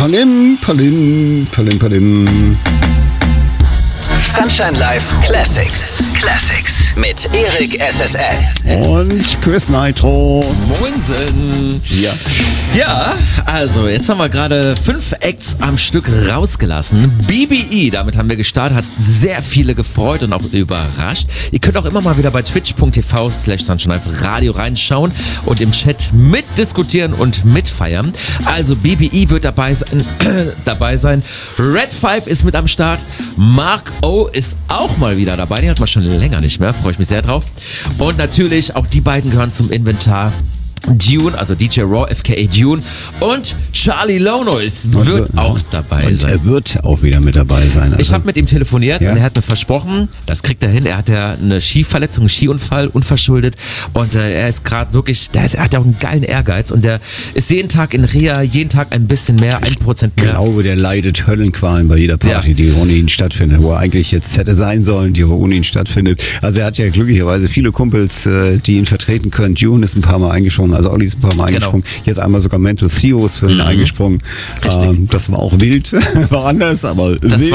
Palim, Palim, Palim, Palim. Sunshine Live Classics. Classics mit Erik SSL. Und Chris Nitro. Moinsen. Ja, also jetzt haben wir gerade 5 Acts am Stück rausgelassen. BBE, damit haben wir gestartet, hat sehr viele gefreut und auch überrascht. Ihr könnt auch immer mal wieder bei twitch.tv/SunshineLive-Radio reinschauen und im Chat mitdiskutieren und mitfeiern. Also BBE wird dabei sein. Red 5 ist mit am Start. Mark O ist auch mal wieder dabei. Den hat man schon länger nicht mehr. Freue ich mich sehr drauf. Und natürlich auch die beiden gehören zum Inventar. Dune, also DJ Raw, FKA Dune und Charlie Lonois wird auch dabei sein. Er wird auch wieder mit dabei sein. Also ich habe mit ihm telefoniert und er hat mir versprochen, das kriegt er hin. Er hat ja eine Skiverletzung, einen Skiunfall, unverschuldet und er ist gerade wirklich, er hat ja auch einen geilen Ehrgeiz und der ist jeden Tag in Reha, jeden Tag ein bisschen mehr, 1% mehr. Ich glaube, der leidet Höllenqualen bei jeder Party, die ohne ihn stattfindet, wo er eigentlich jetzt hätte sein sollen, die aber ohne ihn stattfindet. Also er hat ja glücklicherweise viele Kumpels, die ihn vertreten können. Dune ist ein paar Mal eingesprungen. Also Olli ist ein paar Mal eingesprungen. Jetzt einmal sogar Mental Theo ist für ihn eingesprungen. Das war auch wild, war anders, aber das wild.